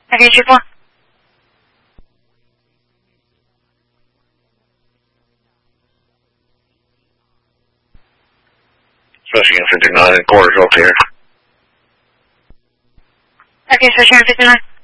OK， 师傅。 Switching 59 quarters over here. OK， switching 59.